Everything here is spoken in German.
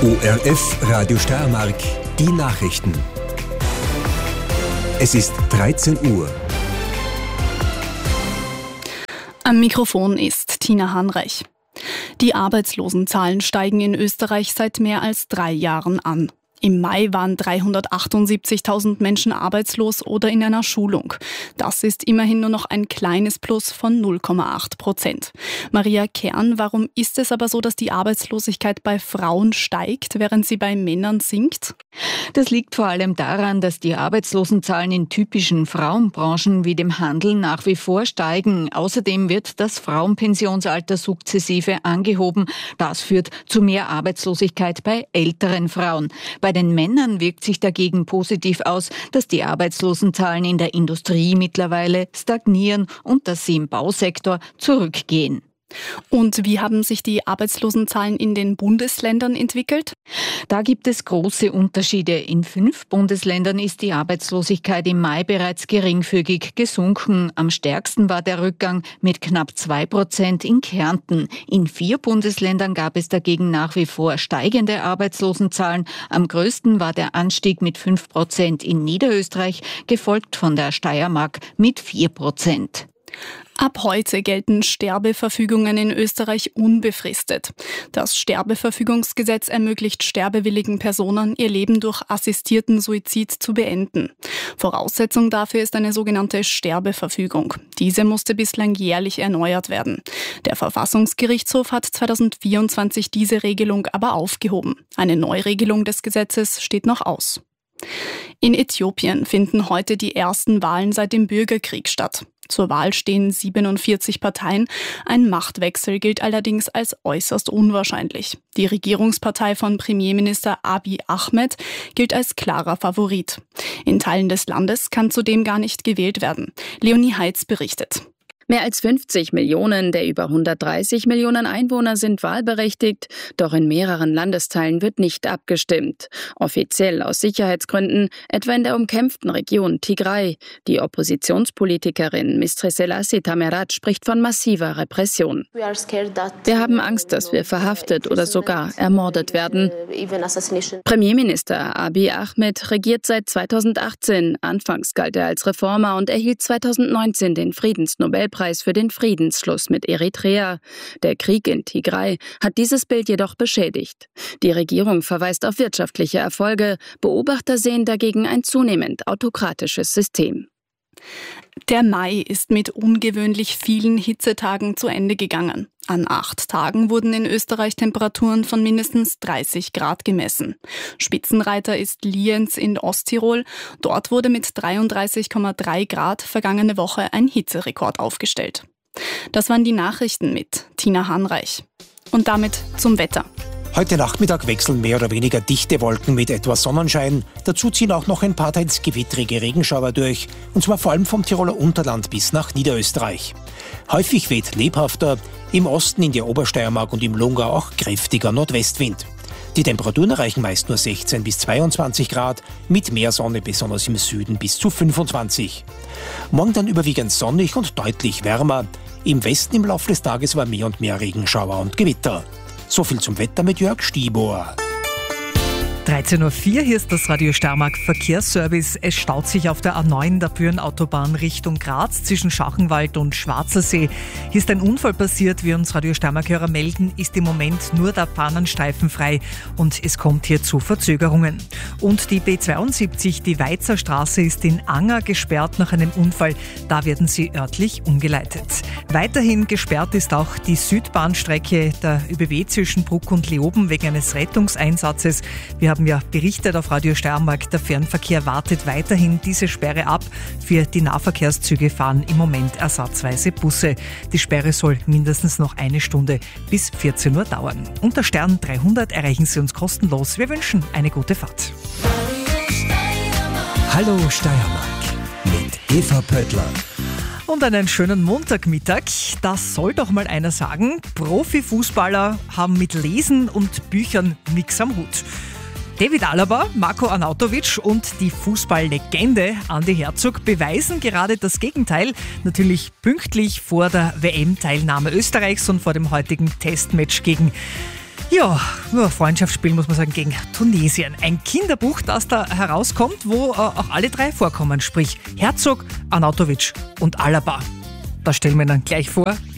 ORF Radio Steiermark, die Nachrichten. Es ist 13 Uhr. Am Mikrofon ist Tina Hanreich. Die Arbeitslosenzahlen steigen in Österreich seit mehr als 3 Jahren an. Im Mai waren 378.000 Menschen arbeitslos oder in einer Schulung. Das ist immerhin nur noch ein kleines Plus von 0,8%. Maria Kern, warum ist es aber so, dass die Arbeitslosigkeit bei Frauen steigt, während sie bei Männern sinkt? Das liegt vor allem daran, dass die Arbeitslosenzahlen in typischen Frauenbranchen wie dem Handel nach wie vor steigen. Außerdem wird das Frauenpensionsalter sukzessive angehoben. Das führt zu mehr Arbeitslosigkeit bei älteren Frauen. Bei den Männern wirkt sich dagegen positiv aus, dass die Arbeitslosenzahlen in der Industrie mittlerweile stagnieren und dass sie im Bausektor zurückgehen. Und wie haben sich die Arbeitslosenzahlen in den Bundesländern entwickelt? Da gibt es große Unterschiede. In 5 Bundesländern ist die Arbeitslosigkeit im Mai bereits geringfügig gesunken. Am stärksten war der Rückgang mit knapp 2% in Kärnten. In 4 Bundesländern gab es dagegen nach wie vor steigende Arbeitslosenzahlen. Am größten war der Anstieg mit 5% in Niederösterreich, gefolgt von der Steiermark mit 4%. Ab heute gelten Sterbeverfügungen in Österreich unbefristet. Das Sterbeverfügungsgesetz ermöglicht sterbewilligen Personen, ihr Leben durch assistierten Suizid zu beenden. Voraussetzung dafür ist eine sogenannte Sterbeverfügung. Diese musste bislang jährlich erneuert werden. Der Verfassungsgerichtshof hat 2024 diese Regelung aber aufgehoben. Eine Neuregelung des Gesetzes steht noch aus. In Äthiopien finden heute die ersten Wahlen seit dem Bürgerkrieg statt. Zur Wahl stehen 47 Parteien. Ein Machtwechsel gilt allerdings als äußerst unwahrscheinlich. Die Regierungspartei von Premierminister Abiy Ahmed gilt als klarer Favorit. In Teilen des Landes kann zudem gar nicht gewählt werden. Leonie Heitz berichtet. Mehr als 50 Millionen der über 130 Millionen Einwohner sind wahlberechtigt, doch in mehreren Landesteilen wird nicht abgestimmt. Offiziell aus Sicherheitsgründen, etwa in der umkämpften Region Tigray. Die Oppositionspolitikerin Mistre Selassie Tamerat spricht von massiver Repression. Wir haben Angst, dass wir verhaftet oder sogar ermordet werden. Premierminister Abiy Ahmed regiert seit 2018. Anfangs galt er als Reformer und erhielt 2019 den Friedensnobelpreis für den Friedensschluss mit Eritrea. Der Krieg in Tigray hat dieses Bild jedoch beschädigt. Die Regierung verweist auf wirtschaftliche Erfolge. Beobachter sehen dagegen ein zunehmend autokratisches System. Der Mai ist mit ungewöhnlich vielen Hitzetagen zu Ende gegangen. An 8 Tagen wurden in Österreich Temperaturen von mindestens 30 Grad gemessen. Spitzenreiter ist Lienz in Osttirol. Dort wurde mit 33,3 Grad vergangene Woche ein Hitzerekord aufgestellt. Das waren die Nachrichten mit Tina Hanreich. Und damit zum Wetter. Heute Nachmittag wechseln mehr oder weniger dichte Wolken mit etwas Sonnenschein. Dazu ziehen auch noch ein paar teils gewittrige Regenschauer durch, und zwar vor allem vom Tiroler Unterland bis nach Niederösterreich. Häufig weht lebhafter, im Osten in der Obersteiermark und im Lungau auch kräftiger Nordwestwind. Die Temperaturen erreichen meist nur 16 bis 22 Grad, mit mehr Sonne besonders im Süden bis zu 25. Morgen dann überwiegend sonnig und deutlich wärmer. Im Westen im Laufe des Tages war mehr und mehr Regenschauer und Gewitter. So viel zum Wetter mit Jörg Stibor. 13.04 Uhr, hier ist das Radio Steiermark Verkehrsservice. Es staut sich auf der A9 der Bürenautobahn Richtung Graz zwischen Schachenwald und Schwarzersee. Hier ist ein Unfall passiert, wie uns Radio Steiermark-Hörer melden, ist im Moment nur der Bahnenstreifen frei und es kommt hier zu Verzögerungen. Und die B72, die Weizer Straße, ist in Anger gesperrt nach einem Unfall. Da werden sie örtlich umgeleitet. Weiterhin gesperrt ist auch die Südbahnstrecke der ÖBB zwischen Bruck und Leoben wegen eines Rettungseinsatzes. Wir haben ja berichtet auf Radio Steiermark, der Fernverkehr wartet weiterhin diese Sperre ab. Für die Nahverkehrszüge fahren im Moment ersatzweise Busse. Die Sperre soll mindestens noch 1 Stunde bis 14 Uhr dauern. Unter Stern 300 erreichen Sie uns kostenlos. Wir wünschen eine gute Fahrt. Hallo Steiermark mit Eva Pöttler. Und einen schönen Montagmittag. Das soll doch mal einer sagen. Profifußballer haben mit Lesen und Büchern nichts am Hut. David Alaba, Marko Arnautovic und die Fußballlegende Andi Herzog beweisen gerade das Gegenteil. Natürlich pünktlich vor der WM-Teilnahme Österreichs und vor dem heutigen Testmatch gegen Ja, nur ein Freundschaftsspiel, muss man sagen, gegen Tunesien. Ein Kinderbuch, das da herauskommt, wo auch alle drei vorkommen, sprich Herzog, Arnautovic und Alaba. Das stellen wir Ihnen gleich vor.